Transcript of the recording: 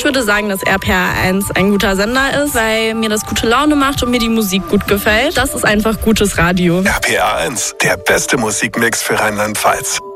würde sagen, dass RPR1 ein guter Sender ist, weil mir das gute Laune macht und mir die Musik gut gefällt. Das ist einfach gutes Radio. RPR1, der beste Musikmix für Rheinland-Pfalz.